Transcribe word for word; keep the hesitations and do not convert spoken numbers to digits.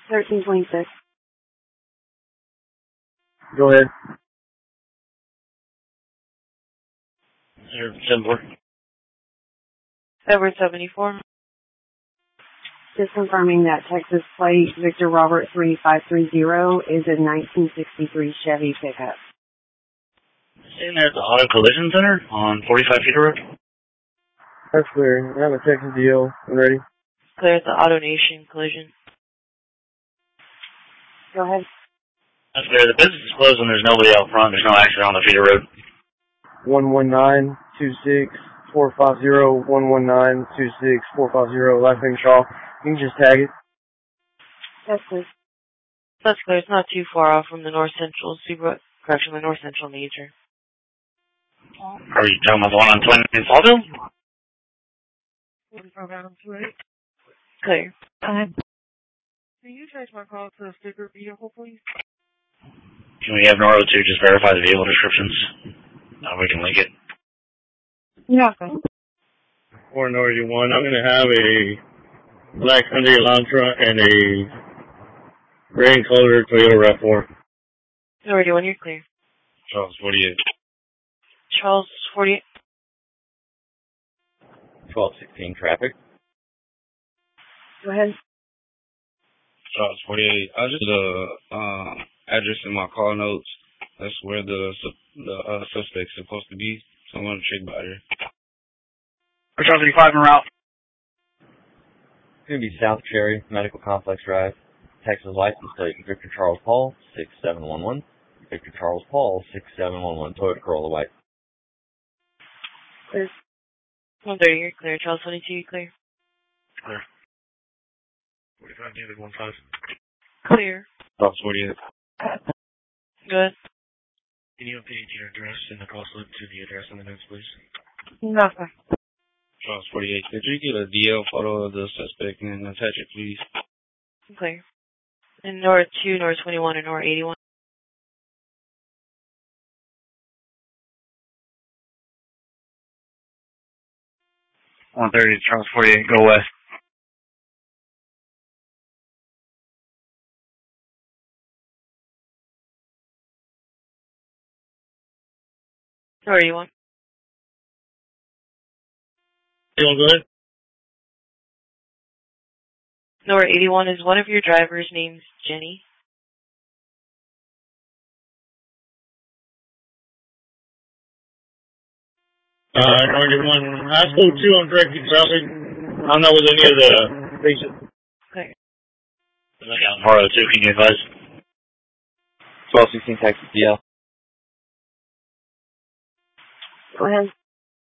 thirteen twenty-six. Go ahead. Zero seven four. Edward seventy-four. Just confirming that Texas plate Victor Robert three five three zero is a nineteen sixty-three Chevy pickup. Staying there at the Auto Collision Center on forty-five Feeder Road. That's clear. I'm a Texas D L. I'm ready. Clear at the Auto Nation Collision. Go ahead. That's clear. The business is closed and there's nobody out front. There's no accident on the Feeder Road. one one nine two six four five zero, one one nine two six four five zero, last name Shaw. You can just tag it. That's clear. That's clear. It's not too far off from the North Central Super, correction, the North Central Major. Are you talking about the one on twenty in Fallville? Clear. Can you change my call to a sticker vehicle, please? Can we have Noro two just verify the vehicle descriptions? Uh, we can link it. Yeah. four Noro one, I'm going to have a black Hyundai Elantra and a gray and color Toyota RAV four. Already one, you're clear. Charles forty-eight. Charles forty-eight. twelve sixteen traffic. Go ahead. Charles forty-eight. I just the uh, address in my call notes. That's where the the uh, suspect's supposed to be. So I'm going to check by there. Charles eighty-five en route. It's going to be South Cherry Medical Complex Drive. Texas license plate Victor Charles Paul six seven one one. Victor Charles Paul six seven one one. Toyota Corolla white. Clear. one thirty, you're clear. Charles twenty-two, you're clear. Clear. forty-five David one five. Clear. Charles forty-eight. Go ahead. Can you update your address and the call slip to the address in the notes, please? Nothing. Charles forty-eight. Could you get a D L photo of the suspect and attach it, please? Clear. And Nora two, Nora twenty-one, and Nora eighty-one. one thirty, Charles forty-eight, go west. Nora eighty-one. You want to go ahead? Nora eighty-one, is one of your drivers named Jenny? Uh, Nora eighty-one, I spoke to on directed traffic. I'm not with any of the patients. Okay. Look out for oh two, can you advise? twelve sixteen Texas D L. Go ahead.